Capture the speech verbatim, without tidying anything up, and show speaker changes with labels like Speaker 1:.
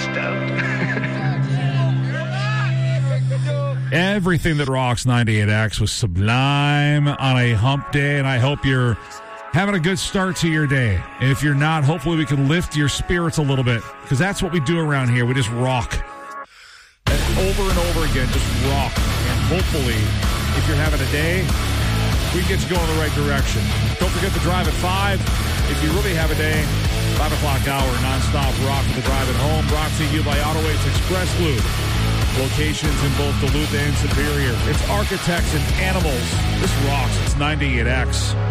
Speaker 1: stoked.
Speaker 2: Everything that rocks ninety-eight X was sublime on a hump day, and I hope you're having a good start to your day. And if you're not, hopefully we can lift your spirits a little bit, because that's what we do around here. We just rock. And over and over again, just rock. And hopefully, if you're having a day, we can get you going in the right direction. Don't forget to drive at five. If you really have a day, five o'clock hour, nonstop rock for the drive at home. Brought to you by Autoways Express Lube. Locations in both Duluth and Superior. It's Architects and Animals. This rocks. It's ninety-eight X.